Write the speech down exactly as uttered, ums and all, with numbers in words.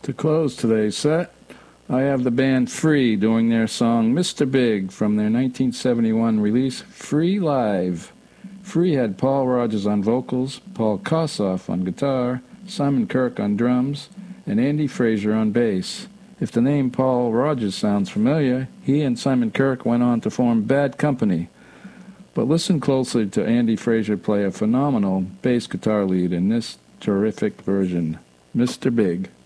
To close today's set, I have the band Free doing their song Mister Big from their nineteen seventy-one release Free Live. Free had Paul Rogers on vocals, Paul Kossoff on guitar, Simon Kirke on drums, and Andy Fraser on bass. If the name Paul Rogers sounds familiar, he and Simon Kirke went on to form Bad Company. But listen closely to Andy Fraser play a phenomenal bass guitar lead in this terrific version, Mister Big.